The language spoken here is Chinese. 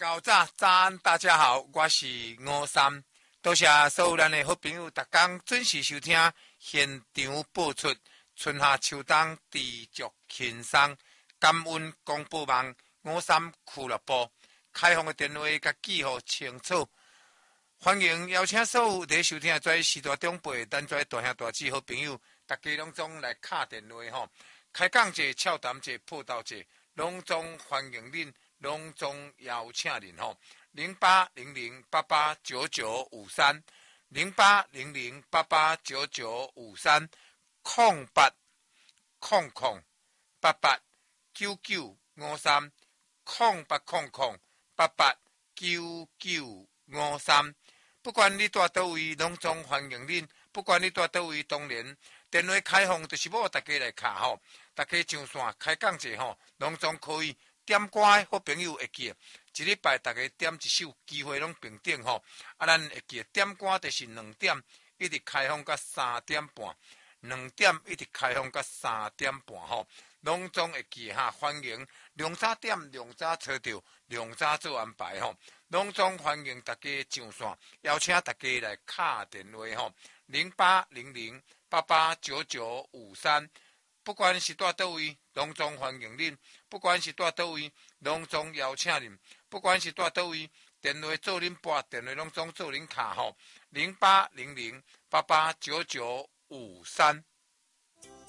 早安，大家好，我是吴三，多谢所有咱的好朋友，逐天准时收听现场播出。春夏秋冬持续轻松，感恩广播网吴三俱乐部开放的电话甲记号清楚。欢迎邀请所有在收听的在时代长辈，咱在大兄大姊好朋友，大家拢总来敲电话吼，开讲者、俏谈者、报道者，拢总欢迎恁。隆重邀请您吼，0800889953，0800889953，空八空空889953，空八空空889953。不管你住倒位，拢总欢迎恁。不管你住倒位，当然电话开放，就是要大家来卡吼，大家上线开讲者吼，拢总可以。点歌的好朋友会记，一礼拜大家点一首，机会拢平等吼。咱会记点歌就是2点，一直开放到3点半，2点一直开放到3点半吼。拢总会记哈，欢迎量早点，量早找到，量早做安排吼。拢总欢迎大家上线，邀请大家来敲电话吼，0800889953。不管是住倒位，拢总欢迎恁；不管是住倒位，拢总邀请恁；不管是住倒位，电话做恁拨，电话拢总做恁卡吼，0800889953。